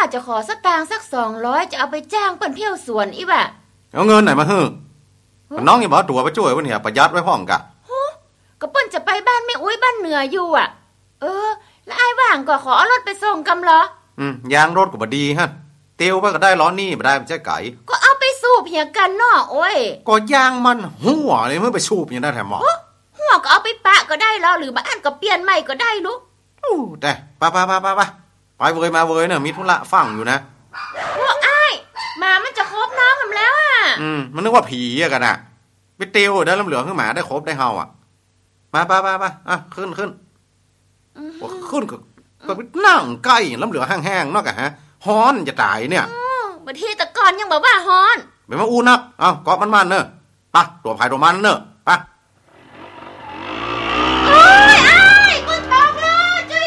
จะขอสตางค์สัก200จะเอาไปจ้างเปิ้นเที่ยวสวนอีว่ะเอาเงินไหนมาฮื้อน้องอย่าบอกตัวไปช่วยวันนี้ประหยัดไว้พร้อมกะก็เปิ้นจะไปบ้านแม่อุ้ยบ้านเหนืออยู่อ่ะแล้วอ้ายว่างก็ขอเอารถไปส่งกำเหรอยางรถก็บ่ดีฮะเตียวไปก็ได้ล้อนี่บ่ได้มันจะไก่ก็เอาไปสูบเหี่ยกันเนาะโอ้ยก็ยางมันหัวเลยเมื่อไปสูบอย่างนั้นแถมหมอหัวก็เอาไปปะก็ได้แล้วหรือบ้านก็เปลี่ยนใหม่ก็ได้ลูกแต่ไปเวยมาเวยเนี่ยมีธุระฟังอยู่นะว่าอ้ายมามันจะครบน้องทำแล้วอ่ะมันนึกว่าผีอะกันอ่ะไปเตียวได้ลำเหลืองขึ้นมาได้ครบได้เฮาอ่ะมาอ่ะขึ้นขึ้นก็ไปนั่งใกล้ลำเหลืองแห้งๆนอกอะฮะฮ้อนจะตายเนี่ยบางทีตะกอนยังบอกว่าฮ้อนไปมาอูนักเกาะมันเนอะปะตัวภายตัวมันเนอะ